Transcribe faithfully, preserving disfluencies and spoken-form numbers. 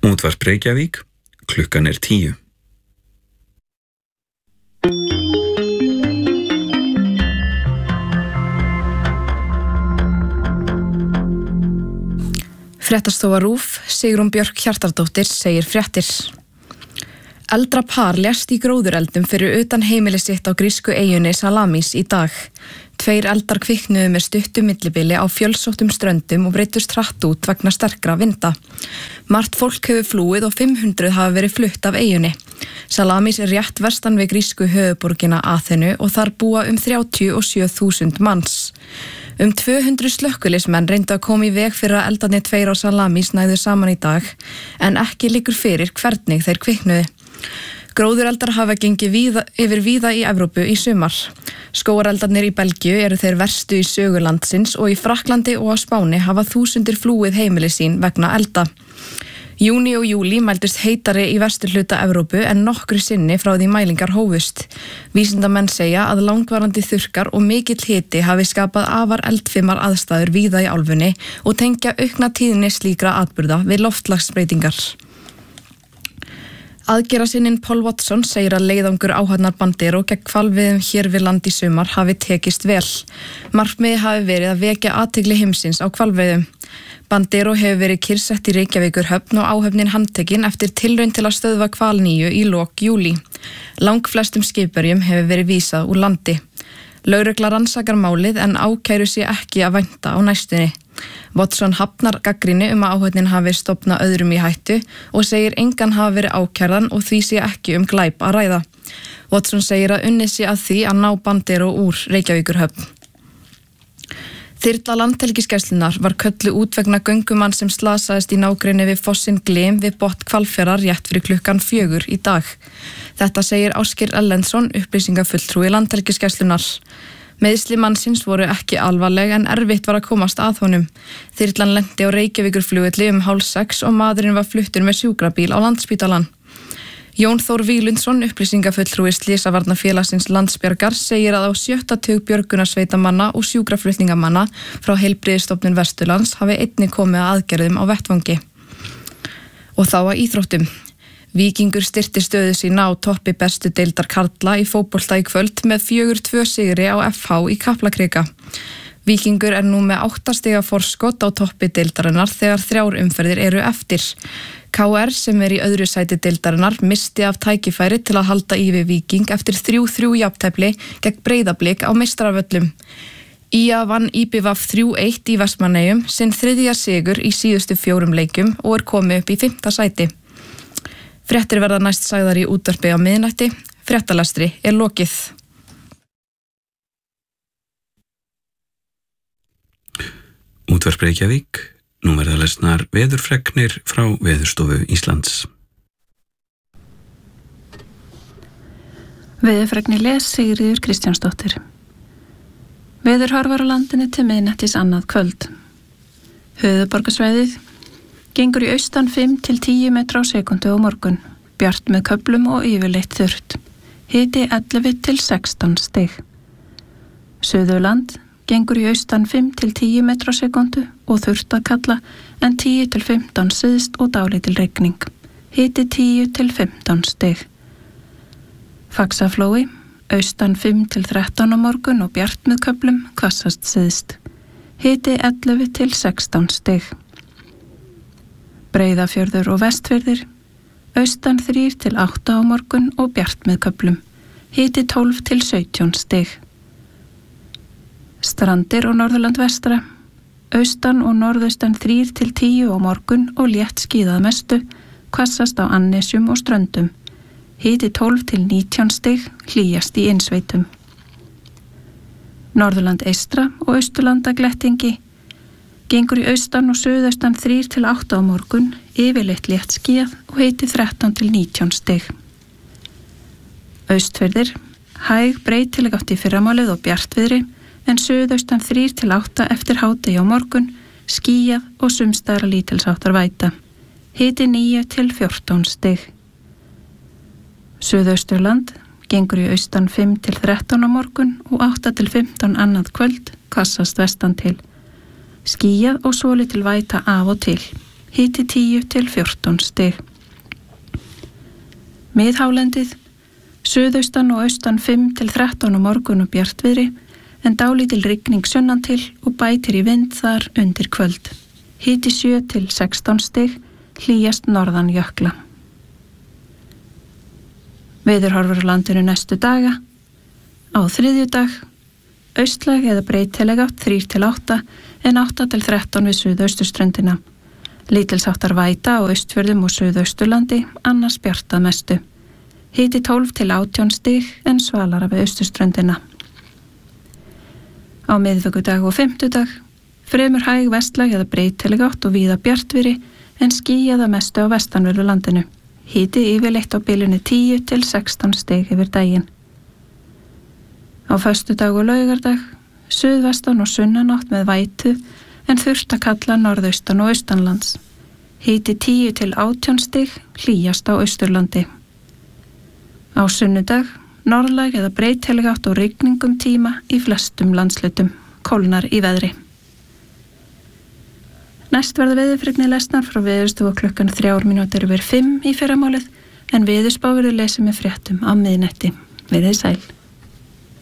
Útvarp Reykjavík, klukkan er tíu. Fréttastofa RÚV, Sigrún Björk Hjartardóttir segir fréttir. Eldra par lést í gróðureldum fyrir utan heimili sitt á grísku eyjunni Salamis í dag. Tveir eldar kviknuðu með stuttu millibili á fjölsóttum ströndum og breyttust hratt út vegna sterkra vinda. Margt fólk hefur flúið og fimm hundruð hafa verið flutt af eyjunni. Salamis er rétt vestan við grísku höfuðborgina Aþenu og þar búa um þrjátíu og sjö þúsund manns. Um tvö hundruð slökkviliðsmenn reyndu að koma í veg fyrir að eldarnir tveir á Salamis næðu saman í dag, en ekki liggur fyrir hvernig þeir kviknuðu. Gróðureldar hafa gengið víða, yfir víða í Evrópu í sumar. Skógareldarnir í Belgíu eru þeir verstu í sögu landsins og í Frakklandi og á Spáni hafa þúsundir flúið heimili sín vegna elda. Júní og júlí mældust heitari í vesturhluta Evrópu en nokkru sinni frá því mælingar hófust. Vísindamenn segja að langvarandi þurrkar og mikill hiti hafi skapað afar eldfimar aðstæður víða í álfunni og tengja aukna tíðni slíkra atburða við loftslagsbreytingar. Aðgerðarsinninn Paul Watson segir að leiðangur áhafnar Bandero gegn hvalveiðum hér við land í sumar hafi tekist vel. Markmiðið hafi verið að vekja athygli heimsins á hvalveiðum. Bandero hefur verið kyrrsett í Reykjavíkur höfn og áhöfnin handtekin eftir tilraun til að stöðva hvalníu í lok júlí. Langflestum skipverjum hefur verið vísað úr landi. Lögregla rannsakar málið en ákæru sé ekki að vænta á næstunni. Watson hafnar gagnrýni um að áhöfnin hafi stofnað öðrum í hættu og segir engan hafa verið ákærðan og því sé ekki um glæp að ræða. Watson segir að unnið sé að því að ná Bandero úr Reykjavíkurhöfn. Þyrla landhelgisgæslunnar var kölluð út vegna göngumann sem slasaðist í nágrenni við fossinn Glym við botn Hvalfjarðar rétt fyrir klukkan fjögur í dag. Þetta segir Ásgeir Erlendsson, upplýsingafulltrúi landhelgisgæslunnar. Meiðsli mannsins voru ekki alvarleg en erfitt var að komast að honum. Þyrlan lenti á Reykjavíkurflugvelli um hálf sex og maðurinn var fluttur með sjúkrabíl á Landspítalann. Jón Þór Víglundsson, upplýsingafulltrúi Slysavarnafélagsins Landsbjargar, segir að á sjötta tug björgunarsveitamanna og sjúkraflutningamanna frá Heilbrigðisstofnun Vesturlands hafi einnig komið að aðgerðum á vettvangi. Og þá að íþróttum. Víkingur styrti stöðu sína á toppi bestu deildar karla í fótbolta í kvöld með fjögur tvö sigri á F H í Kaplakrika. Víkingur er nú með átta stiga forskot á toppi deildarinnar þegar þrjár umferðir eru eftir. K R sem er í öðru sæti deildarinnar misti af tækifæri til að halda í við Víking eftir þrjú þrjú jafntefli gegn Breiðablik á meistaravöllum. Í A vann í B V þrjú eitt í Vestmannaeyjum, sinn þriðja sigur í síðustu fjórum leikjum og er komið upp í fimmta sæti. Fréttir verða næst sagðar í útvarpi á miðnætti. Fréttalestri er lokið. Útvarp Reykjavík, nú verða lesnar veðurfregnir frá Veðurstofu Íslands. Veðurfregnir les Sigríður Kristjánsdóttir. Veðurhorfar á landinu til miðnættis annað kvöld. Höfuðborgarsvæðið gengur í austan fimm til tíu metra á sekundu á morgun, bjart með köflum og yfirleitt þurrt. Hiti ellefu til sextán stig. Suðurland gengur í austan fimm til tíu metra á sekundu og þurrt að kalla en tíu til fimmtán syðst og dálítil rigning. Hiti tíu til fimmtán stig. Faxaflói, austan fimm til þrettán á morgun og bjart með köflum, hvassast syðst. Hiti ellefu til sextán stig. Breiðafjörður og Vestfirðir, austan þrír til átta á morgun og bjart með köflum. Hiti tólf til sautján stig. Strandir og Norðurland vestra, austan og norðaustan þrír til tíu á morgun og létt skíðað mestu, hvassast á Annesjum og Ströndum. Hiti tólf til nítján stig, hlýjast í innsveitum. Norðurland eystra og Austurlanda glettingi, gengur í austan og suðaustan þrír til átta á morgun, yfirleitt létt skýjað og hiti þrettán til nítján stig. Austfirðir, hæg breytileg átt í fyrramálið og bjartviðri, en suðaustan þrír til átta eftir hádegi á morgun, skýjað og sumstaðar lítilsháttar væta. Hiti níu til fjórtán stig. Suðausturland gengur í austan fimm til þrettán á morgun og átta til fimmtán annað kvöld, hvassast vestan til. Skýjað og svolítil væta af og til. hiti tíu til fjórtán stig. Miðhálendið, suðaustan og austan fimm til þrettán á morgun og bjartviðri, en dálítil rigning sunnan til og bætir í vind þar undir kvöld. Hiti sjö til sextán stig, hlýjast norðan jökla. Veðurhorfur á landinu næstu daga. Á þriðjudag, austlæg eða breytileg átt þrír til átta en átta til þrettán við suðausturströndina. Lítilsháttar væta á Austfjörðum og Suðausturlandi, annars bjart að mestu. Hiti tólf til átján stig en svalara við austurströndina. Á miðvikudag og fimmtudag, fremur hæg vestlæg eða breytileg átt og víða bjartviðri en skýjað að mestu á vestanverðu landinu. Hiti yfirleitt á bilinu tíu til sextán stig yfir daginn. Á föstudag og laugardag, suðvestan og sunnanátt með vætu en þurft að kalla norðaustan og austanlands. Hiti tíu til átján stig, hlýjast á Austurlandi. Á sunnudag, norðlæg eða breytileg átt og rigningum tíma í flestum landslutum, kólnar í veðri. Næst verða veðurfregnir lesnar frá Veðurstofu klukkan þrjár mínútur yfir fimm í fyrramálið, en veðurspá verður lesið með fréttum á miðnætti. Verið sæl.